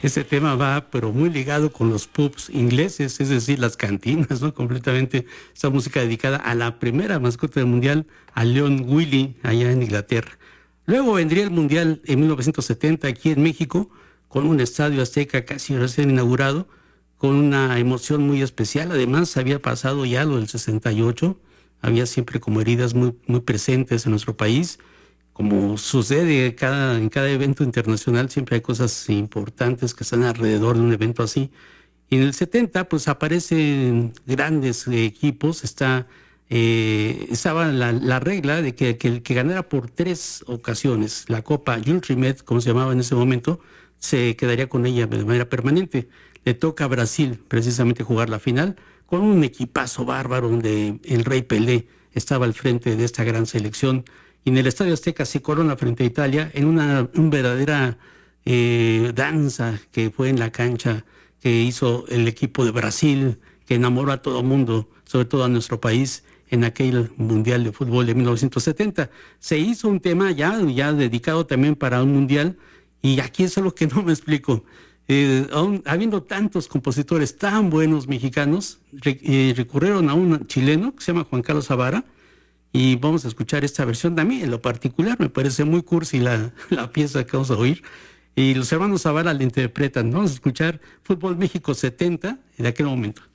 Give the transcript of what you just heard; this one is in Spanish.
Ese tema va, pero muy ligado con los pubs ingleses, es decir, las cantinas, ¿no? Completamente esa música dedicada a la primera mascota del mundial, a Leon Willy, allá en Inglaterra. Luego vendría el mundial en 1970 aquí en México, con un estadio azteca casi recién inaugurado, con una emoción muy especial. Además, había pasado ya lo del 68, había siempre como heridas muy, muy presentes en nuestro país. Como sucede en cada evento internacional, siempre hay cosas importantes que están alrededor de un evento así. Y en el 70, pues aparecen grandes equipos. Estaba la regla de que el que ganara por 3 ocasiones la Copa Jules Rimet, como se llamaba en ese momento, se quedaría con ella de manera permanente. Le toca a Brasil precisamente jugar la final con un equipazo bárbaro donde el Rey Pelé estaba al frente de esta gran selección. Y en el Estadio Azteca se corona frente a Italia en una verdadera danza que fue en la cancha que hizo el equipo de Brasil, que enamoró a todo mundo, sobre todo a nuestro país, en aquel Mundial de Fútbol de 1970. Se hizo un tema ya dedicado también para un Mundial, y aquí es algo que no me explico. Aún habiendo tantos compositores tan buenos mexicanos, recurrieron a un chileno que se llama Juan Carlos Zavara, y vamos a escuchar esta versión también. En lo particular me parece muy cursi la pieza que vamos a oír, y los hermanos Zavala la interpretan. Vamos a escuchar Fútbol México 70 de aquel momento.